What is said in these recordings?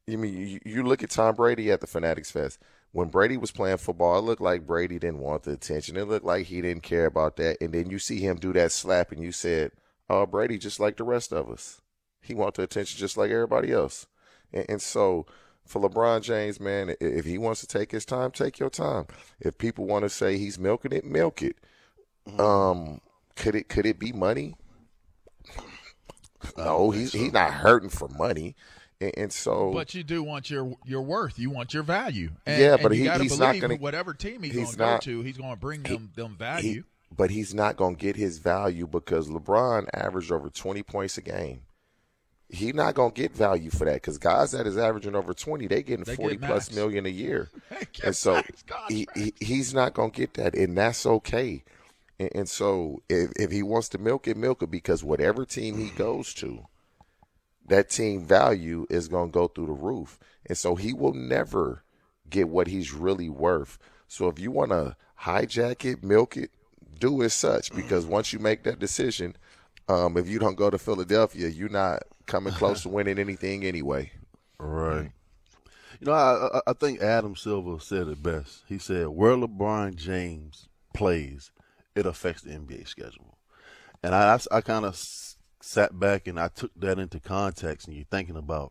You mean you look at Tom Brady at the Fanatics Fest. When Brady was playing football, it looked like Brady didn't want the attention. It looked like he didn't care about that. And then you see him do that slap, and you said, "Oh, Brady, just like the rest of us, he wants the attention just like everybody else." And so, for LeBron James, man, if he wants to take his time, take your time. If people want to say he's milking it, milk it. Could it be money? I don't No, think he's so. not hurting for money. And so But you do want your worth. You want your value, yeah, and but you got to he's not believe gonna. whatever team he's going He's to go not. to, he's going to bring He, them he value. but he's not gonna get his value because LeBron averaged over 20 points a game. He's not gonna get value for that because guys that is averaging over 20, they getting They 40 get plus max. million a year, They and get so max contracts. he's not gonna get that, and that's okay. And so if he wants to milk it because whatever team he goes to, that team value is going to go through the roof. And so he will never get what he's really worth. So if you want to hijack it, milk it, do as such because once you make that decision, if you don't go to Philadelphia, you're not coming close to winning anything anyway. Right. You know, I think Adam Silver said it best. He said, "Where LeBron James plays, it affects the NBA schedule." And I kind of sat back and I took that into context. And you're thinking about,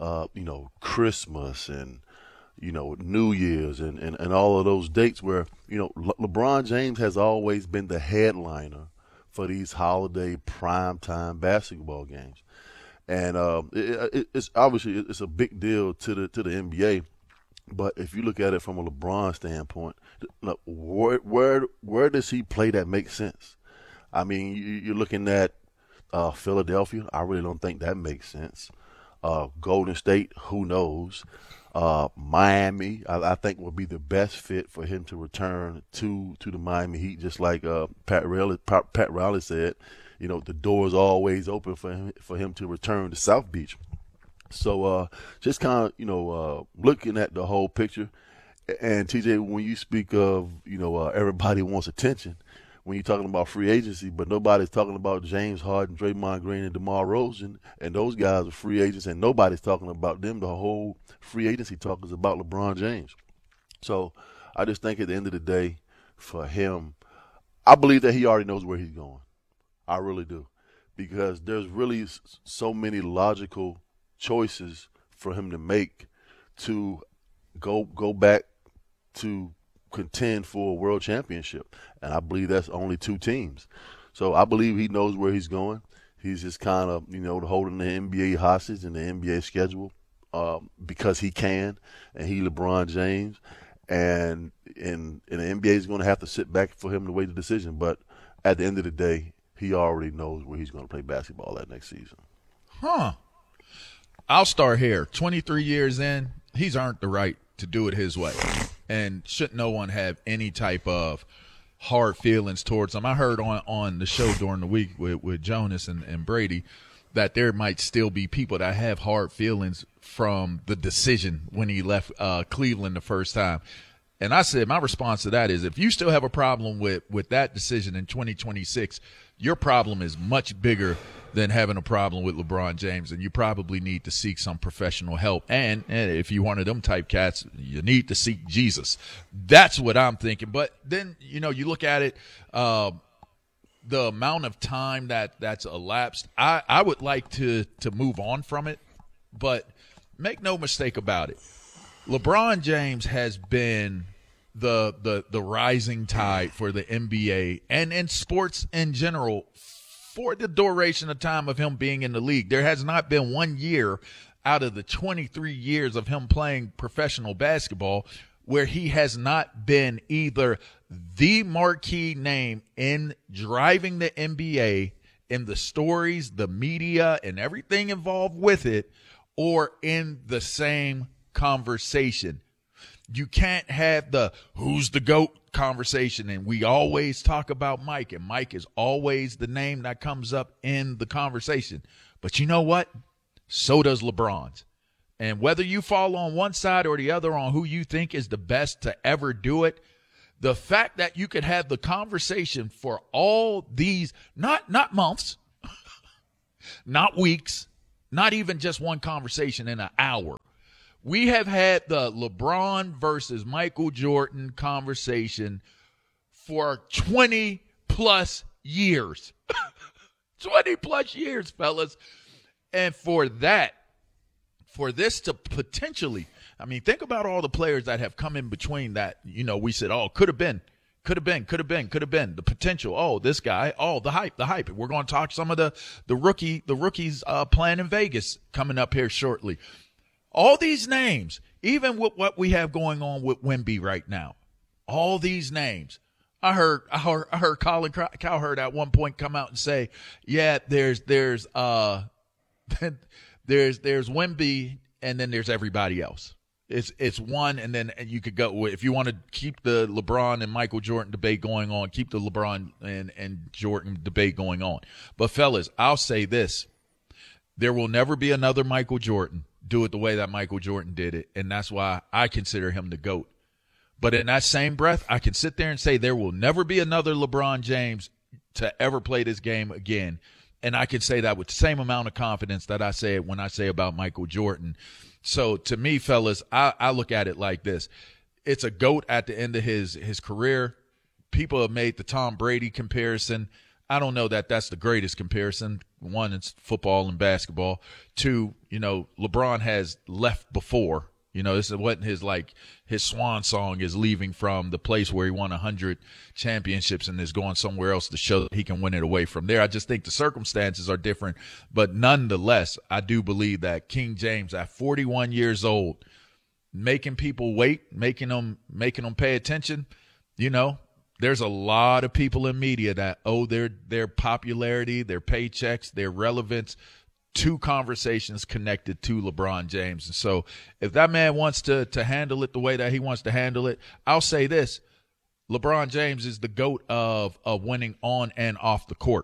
Christmas and New Year's and all of those dates where LeBron James has always been the headliner for these holiday primetime basketball games. And it's obviously it's a big deal to the NBA. But if you look at it from a LeBron standpoint, look, where does he play that makes sense? I mean, you're looking at Philadelphia. I really don't think that makes sense. Golden State, who knows? Miami, I think would be the best fit for him to return to the Miami Heat, just like Pat Riley said. The door is always open for him to return to South Beach. So just kind of looking at the whole picture. And TJ, when you speak of everybody wants attention, when you're talking about free agency, but nobody's talking about James Harden, Draymond Green, and DeMar Rosen, and those guys are free agents, and nobody's talking about them. The whole free agency talk is about LeBron James. So I just think at the end of the day, for him, I believe that he already knows where he's going. I really do, because there's really so many logical choices for him to make to go back to contend for a world championship. And I believe that's only two teams. So I believe he knows where he's going. He's just kind of, holding the NBA hostage and the NBA schedule because he can, and he LeBron James. And the NBA is going to have to sit back for him to wait the decision. But at the end of the day, he already knows where he's going to play basketball that next season. Huh. I'll start here. 23 years in, he's earned the right to do it his way. And should no one have any type of hard feelings towards him. I heard on the show during the week with Jonas and Brady that there might still be people that have hard feelings from the decision when he left Cleveland the first time. And I said my response to that is if you still have a problem with that decision in 2026, your problem is much bigger than having a problem with LeBron James, and you probably need to seek some professional help. And if you're one of them type cats, you need to seek Jesus. That's what I'm thinking. But then, you look at it, the amount of time that's elapsed, I would like to move on from it. But make no mistake about it. LeBron James has been the rising tide for the NBA and in sports in general for the duration of time of him being in the league. There has not been 1 year out of the 23 years of him playing professional basketball where he has not been either the marquee name in driving the NBA in the stories, the media, and everything involved with it, or in the same conversation. You can't have the who's the GOAT conversation, and we always talk about Mike, and Mike is always the name that comes up in the conversation. But you know what? So does LeBron's. And whether you fall on one side or the other on who you think is the best to ever do it, the fact that you could have the conversation for all these, not months, not weeks, not even just one conversation in an hour, We have had the LeBron versus Michael Jordan conversation for 20-plus years. 20-plus years, fellas. And for this to potentially, I mean, think about all the players that have come in between that, we said, oh, could have been. The potential. Oh, this guy. Oh, the hype. We're going to talk some of the rookies playing in Vegas coming up here shortly. All these names, even with what we have going on with Wemby right now, all these names. I heard Colin Cowherd at one point come out and say, yeah, there's Wemby and then there's everybody else. It's one, and then you could go, if you want to keep the LeBron and Michael Jordan debate going on, keep the LeBron and Jordan debate going on. But fellas, I'll say this. There will never be another Michael Jordan do it the way that Michael Jordan did it, and that's why I consider him the GOAT. But in that same breath, I can sit there and say there will never be another LeBron James to ever play this game again. And I can say that with the same amount of confidence that I say it when I say about Michael Jordan. So to me, fellas, I look at it like this. It's a GOAT at the end of his career. People have made the Tom Brady comparison. I don't know that that's the greatest comparison. One, it's football and basketball. Two, LeBron has left before. This is what his swan song is, leaving from the place where he won 100 championships and is going somewhere else to show that he can win it away from there. I just think the circumstances are different, but nonetheless, I do believe that King James at 41 years old, making people wait, making them pay attention. There's a lot of people in media that owe their popularity, their paychecks, their relevance to conversations connected to LeBron James. And so if that man wants to handle it the way that he wants to handle it, I'll say this. LeBron James is the GOAT of winning on and off the court.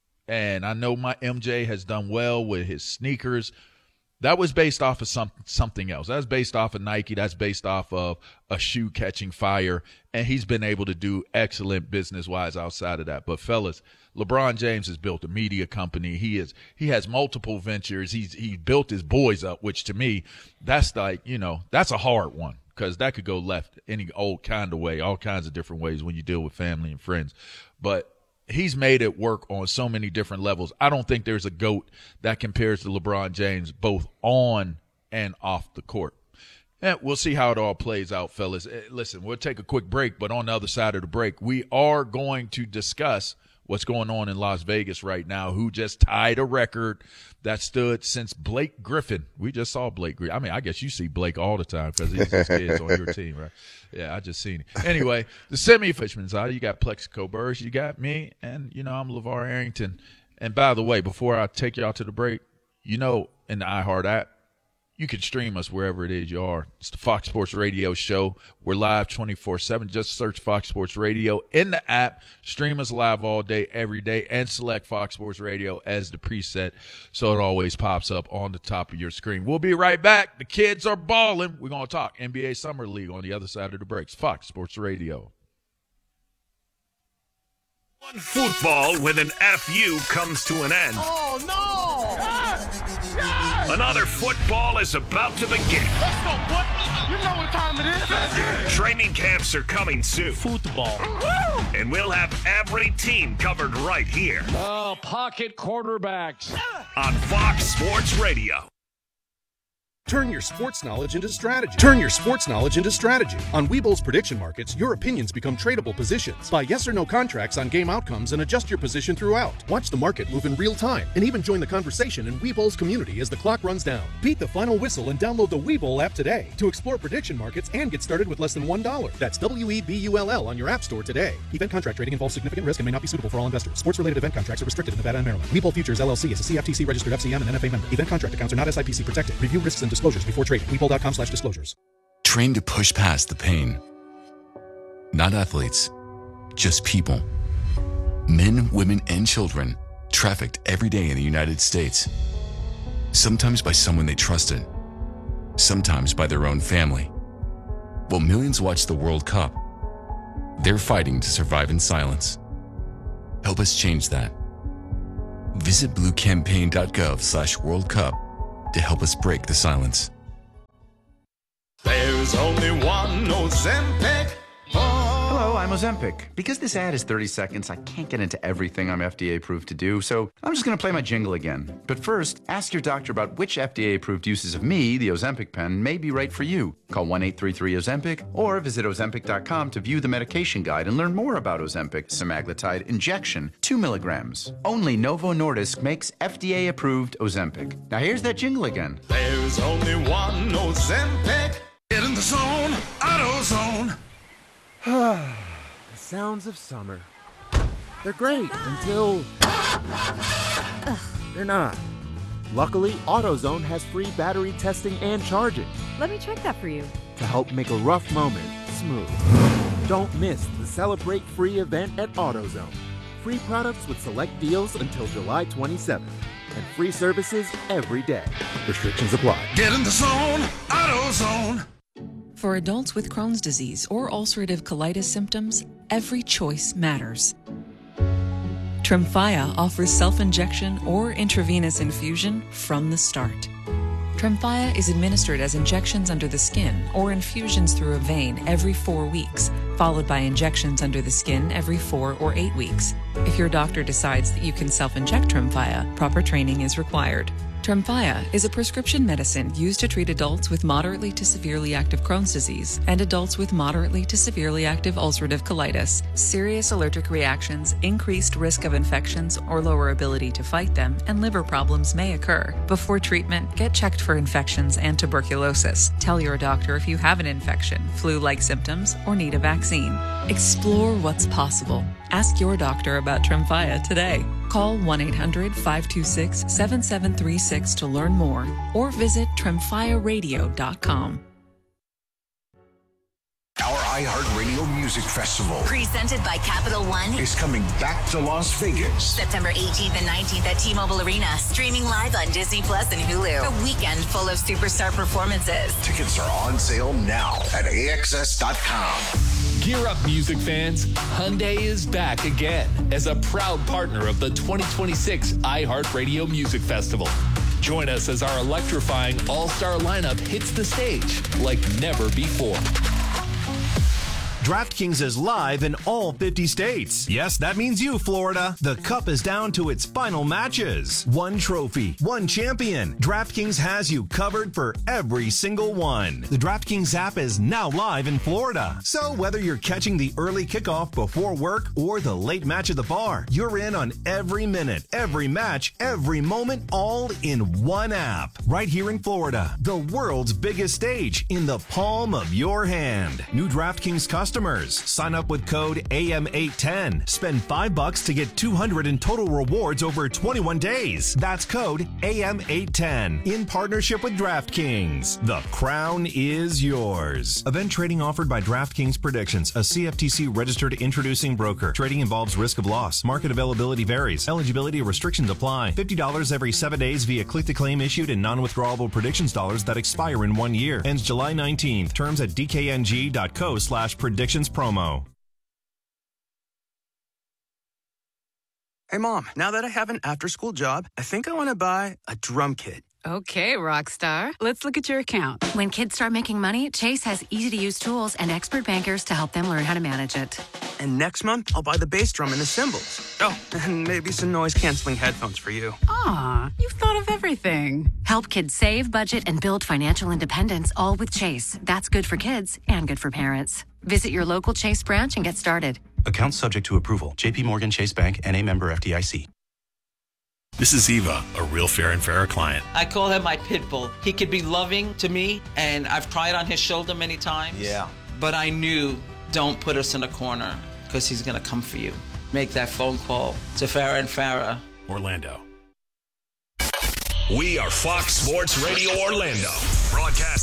And I know my MJ has done well with his sneakers. That was based off of something else. That's based off of Nike. That's based off of a shoe catching fire. And he's been able to do excellent business-wise outside of that. But, fellas, LeBron James has built a media company. He has multiple ventures. He built his boys up, which to me, that's that's a hard one because that could go left any old kind of way, all kinds of different ways when you deal with family and friends. But he's made it work on so many different levels. I don't think there's a GOAT that compares to LeBron James both on and off the court. And we'll see how it all plays out, fellas. Listen, we'll take a quick break, but on the other side of the break, we are going to discuss what's going on in Las Vegas right now, who just tied a record that stood since Blake Griffin. We just saw Blake Griffin. I mean, I guess you see Blake all the time because he's his kids on your team, right? Yeah, I just seen it. Anyway, the semi-fishman's out. You got Plexico Burrs, you got me, and, I'm LeVar Arrington. And by the way, before I take y'all to the break, in the iHeart app, you can stream us wherever it is you are. It's the Fox Sports Radio show. We're live 24/7. Just search Fox Sports Radio in the app. Stream us live all day, every day, and select Fox Sports Radio as the preset so it always pops up on the top of your screen. We'll be right back. The kids are balling. We're going to talk NBA Summer League on the other side of the breaks. Fox Sports Radio. Football with an FU comes to an end. Oh, no! Yes! Another football is about to begin. Let's go, boy! You know what time it is. Training camps are coming soon. Football. Woo! And we'll have every team covered right here. Oh, pocket quarterbacks. On Fox Sports Radio. Turn your sports knowledge into strategy. Turn your sports knowledge into strategy. On Webull's prediction markets, your opinions become tradable positions. Buy yes or no contracts on game outcomes and adjust your position throughout. Watch the market move in real time and even join the conversation in Webull's community as the clock runs down. Beat the final whistle and download the Webull app today to explore prediction markets and get started with less than $1. That's WEBULL on your app store today. Event contract trading involves significant risk and may not be suitable for all investors. Sports-related event contracts are restricted in Nevada and Maryland. Webull Futures LLC is a CFTC registered FCM and NFA member. Event contract accounts are not SIPC protected. Review risks and disclosures before trading. Webull.com/disclosures. Trained to push past the pain. Not athletes, just people. Men, women, and children trafficked every day in the United States. Sometimes by someone they trusted. Sometimes by their own family. While millions watch the World Cup, they're fighting to survive in silence. Help us change that. Visit bluecampaign.gov/World Cup to help us break the silence. There's only one Ozempic. Hello, I'm Ozempic. Because this ad is 30 seconds, I can't get into everything I'm FDA approved to do, so I'm just going to play my jingle again. But first, ask your doctor about which FDA approved uses of me, the Ozempic pen, may be right for you. Call 1-833-OZEMPIC or visit Ozempic.com to view the medication guide and learn more about Ozempic semaglutide injection, 2 milligrams. Only Novo Nordisk makes FDA approved Ozempic. Now here's that jingle again. There's only one Ozempic. Get in the zone, AutoZone. The sounds of summer. They're great until they're not. Luckily, AutoZone has free battery testing and charging Let me check that for you. to help make a rough moment smooth. Don't miss the Celebrate Free event at AutoZone. Free products with select deals until July 27th. And free services every day. Restrictions apply. Get in the zone, AutoZone. For adults with Crohn's disease or ulcerative colitis symptoms, every choice matters. Tremfya offers self-injection or intravenous infusion from the start. Tremfya is administered as injections under the skin or infusions through a vein every 4 weeks, followed by injections under the skin every 4 or 8 weeks. If your doctor decides that you can self-inject Tremfya, proper training is required. Tremfya is a prescription medicine used to treat adults with moderately to severely active Crohn's disease and adults with moderately to severely active ulcerative colitis. Serious allergic reactions, increased risk of infections or lower ability to fight them, and liver problems may occur. Before treatment, get checked for infections and tuberculosis. Tell your doctor if you have an infection, flu-like symptoms, or need a vaccine. Explore what's possible. Ask your doctor about Tremfya today. Call 1-800-526-7736 to learn more or visit tremfyaradio.com. Our iHeartRadio Music Festival, presented by Capital One, is coming back to Las Vegas. September 18th and 19th at T-Mobile Arena, streaming live on Disney Plus and Hulu. A weekend full of superstar performances. Tickets are on sale now at AXS.com. Gear up, music fans. Hyundai is back again as a proud partner of the 2026 iHeartRadio Music Festival. Join us as our electrifying all-star lineup hits the stage like never before. DraftKings is live in all 50 states. Yes, that means you, Florida. The Cup is down to its final matches. One trophy, one champion. DraftKings has you covered for every single one. The DraftKings app is now live in Florida. So whether you're catching the early kickoff before work or the late match at the bar, you're in on every minute, every match, every moment, all in one app. Right here in Florida, the world's biggest stage in the palm of your hand. New DraftKings customers, sign up with code AM810. Spend $5 to get $200 in total rewards over 21 days. That's code AM810 in partnership with DraftKings. The crown is yours. Event trading offered by DraftKings Predictions, a CFTC registered introducing broker. Trading involves risk of loss. Market availability varies. Eligibility restrictions apply. $50 every 7 days via click-to-claim issued and non-withdrawable predictions dollars that expire in 1 year. Ends July 19th. Terms at dkng.co/predictions promo. Hey, Mom, now that I have an after-school job, I think I want to buy a drum kit. Okay, Rockstar. Let's look at your account. When kids start making money, Chase has easy-to-use tools and expert bankers to help them learn how to manage it. And next month, I'll buy the bass drum and the cymbals. Oh, and maybe some noise-canceling headphones for you. Aw, you've thought of everything. Help kids save, budget, and build financial independence, all with Chase. That's good for kids and good for parents. Visit your local Chase branch and get started. Accounts subject to approval. J.P. Morgan Chase Bank, N.A. member FDIC. This is Eva, a real Fair and Fairer client. I call him my pit bull. He could be loving to me, and I've cried on his shoulder many times. Yeah. But I knew, don't put us in a corner, because he's going to come for you. Make that phone call to Farrah and Farrah. Orlando. We are Fox Sports Radio Orlando. Broadcast